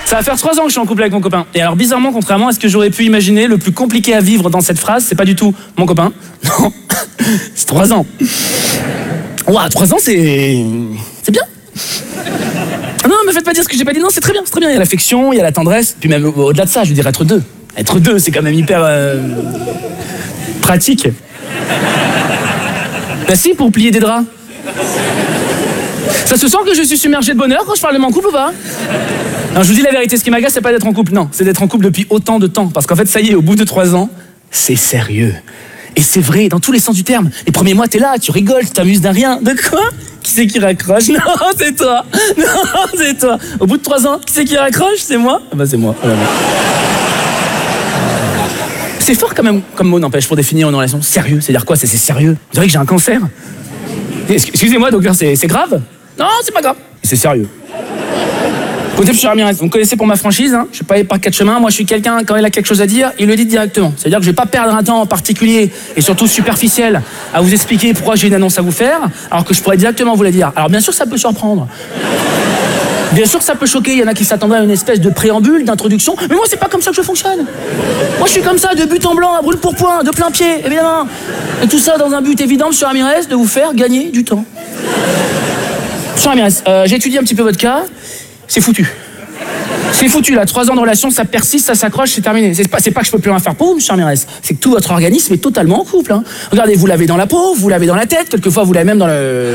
Ça va faire 3 ans que je suis en couple avec mon copain. Et alors bizarrement, contrairement à ce que j'aurais pu imaginer, le plus compliqué à vivre dans cette phrase, c'est pas du tout mon copain. Non, c'est 3 ans. Ouah, 3 ans, c'est bien. Non, me faites pas dire ce que j'ai pas dit. Non, c'est très bien, c'est très bien. Il y a l'affection, il y a la tendresse. Puis même au-delà de ça, je veux dire être deux. Être deux, c'est quand même hyper pratique. Bah si, pour plier des draps. Ça se sent que je suis submergé de bonheur quand je parle de mon couple ou pas? Non, je vous dis la vérité, ce qui m'agace, c'est pas d'être en couple, non. C'est d'être en couple depuis autant de temps. Parce qu'en fait, ça y est, au bout de 3 ans, c'est sérieux. Et c'est vrai, dans tous les sens du terme. Les premiers mois, t'es là, tu rigoles, tu t'amuses d'un rien. De quoi? Qui c'est qui raccroche? Non, c'est toi. Non, c'est toi. Au bout de 3 ans, qui c'est qui raccroche? C'est moi? Ah bah c'est moi. Ah bah, c'est fort quand même comme mot, n'empêche, pour définir une relation. Sérieux, c'est-à-dire quoi? C'est sérieux. Vous dirait que j'ai un cancer. Excusez-moi, docteur, c'est grave? Non, c'est pas grave. C'est sérieux. Écoutez, M. Ramirez, vous me connaissez pour ma franchise, hein. Je suis pas par 4 chemins. Moi, je suis quelqu'un, quand il a quelque chose à dire, il le dit directement. C'est-à-dire que je vais pas perdre un temps en particulier, et surtout superficiel, à vous expliquer pourquoi j'ai une annonce à vous faire, alors que je pourrais directement vous la dire. Alors, bien sûr, ça peut surprendre. Bien sûr que ça peut choquer, il y en a qui s'attendraient à une espèce de préambule, d'introduction, mais moi c'est pas comme ça que je fonctionne. Moi je suis comme ça, de but en blanc, à brûle pour point, de plein pied, évidemment. Et tout ça dans un but évident, M. Ramirez, de vous faire gagner du temps. M. Ramirez, j'ai étudié un petit peu votre cas, c'est foutu. C'est foutu là, 3 ans de relation, ça persiste, ça s'accroche, c'est terminé. C'est pas que je peux plus rien faire pour vous, M. Ramirez, c'est que tout votre organisme est totalement en couple. Hein. Regardez, vous l'avez dans la peau, vous l'avez dans la tête, quelquefois vous l'avez même dans le...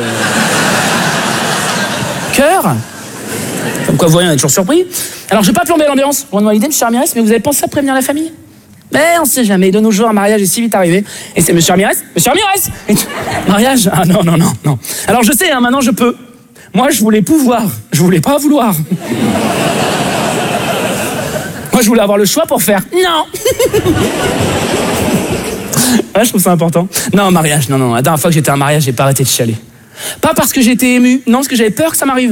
cœur. Comme quoi, vous voyez, on est toujours surpris. Alors, je vais pas plomber l'ambiance, loin de moi l'idée, M. Ramirez, mais vous avez pensé à prévenir la famille? Mais on sait jamais, de nos jours, un mariage est si vite arrivé. Et c'est M. Ramirez? M. Ramirez! Mariage? Ah non. Alors, je sais, hein, maintenant, je peux. Moi, je voulais pouvoir. Je voulais pas vouloir. Moi, je voulais avoir le choix pour faire. Non! Ouais, je trouve ça important. Non, mariage, non. La dernière fois que j'étais à un mariage, j'ai pas arrêté de chialer. Pas parce que j'étais ému, non, parce que j'avais peur que ça m'arrive.